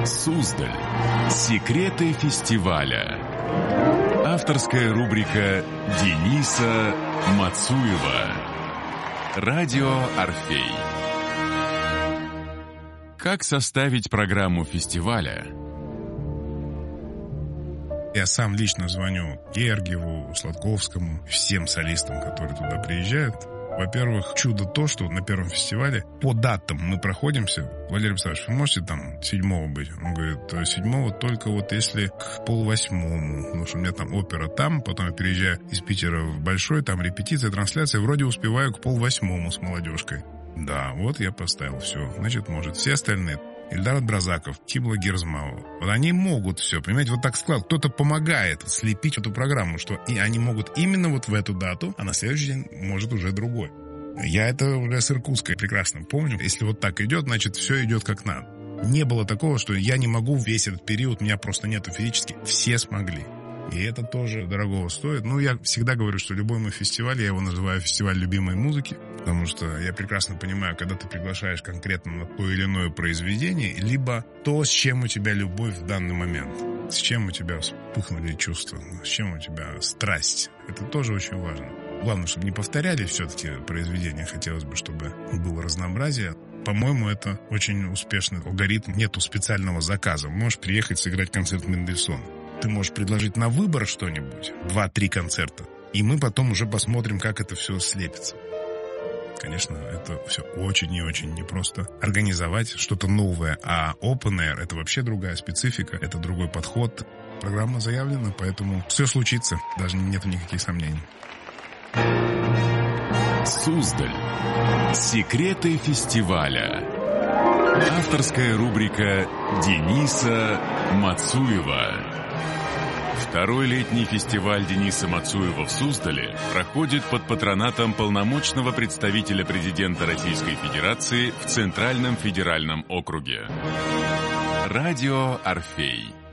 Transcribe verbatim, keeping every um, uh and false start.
Суздаль. Секреты фестиваля. Авторская рубрика Дениса Мацуева. Радио Орфей. Как составить программу фестиваля? Я сам лично звоню Гергиеву, Сладковскому, всем солистам, которые туда приезжают. Во-первых, чудо то, что на первом фестивале по датам мы проходимся. Валерий Александрович, вы можете там седьмого быть? Он говорит, седьмого только вот если к полвосьмому. Потому что у меня там опера там, потом я переезжаю из Питера в Большой, там репетиция, трансляция. Вроде успеваю к полвосьмому с молодежкой. Да, вот я поставил все. Значит, может. Все остальные. Ильдар Бразаков, Тибла Герзмау. Вот они могут все, понимаете, вот так склад. Кто-то помогает слепить эту программу, что и они могут именно вот в эту дату, а на следующий день может уже другой. Я это уже с Иркутска прекрасно помню. Если вот так идет, значит, все идет как надо. Не было такого, что я не могу весь этот период, меня просто нету физически. Все смогли. И это тоже дорогого стоит. Ну, я всегда говорю, что любой мой фестиваль, я его называю фестиваль любимой музыки, потому что я прекрасно понимаю, когда ты приглашаешь конкретно на то или иное произведение, либо то, с чем у тебя любовь в данный момент, с чем у тебя вспыхнули чувства, с чем у тебя страсть. Это тоже очень важно. Главное, чтобы не повторяли все-таки произведения. Хотелось бы, чтобы было разнообразие. По-моему, это очень успешный алгоритм. Нету специального заказа. Можешь приехать сыграть концерт Мендельсона. Ты можешь предложить на выбор что-нибудь, два-три концерта, и мы потом уже посмотрим, как это все слепится. Конечно, это все очень и очень непросто организовать что-то новое, а Open Air — это вообще другая специфика, это другой подход. Программа заявлена, поэтому все случится, даже нет никаких сомнений. Суздаль. Секреты фестиваля. Авторская рубрика Дениса Мацуева. Второй летний фестиваль Дениса Мацуева в Суздале проходит под патронатом полномочного представителя президента Российской Федерации в Центральном федеральном округе. Радио Орфей.